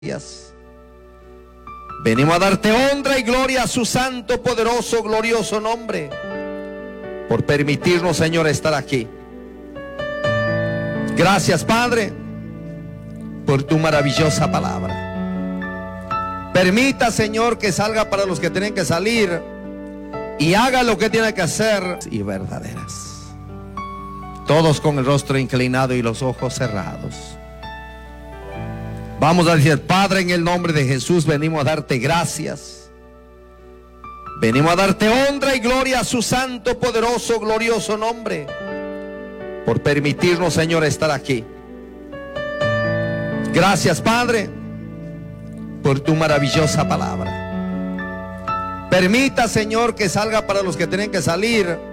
Venimos a darte honra y gloria a su santo, poderoso, glorioso nombre, por permitirnos, Señor, estar aquí. Gracias, Padre, por tu maravillosa palabra. Permita, Señor, que salga para los que tienen que salir y haga lo que tiene que hacer y verdaderas. Todos con el rostro inclinado y los ojos cerrados. Vamos a decir: Padre, en el nombre de Jesús venimos a darte gracias. Venimos a darte honra y gloria a su santo, poderoso, glorioso nombre, por permitirnos, Señor, estar aquí. Gracias, Padre, por tu maravillosa palabra. Permita, Señor, que salga para los que tienen que salir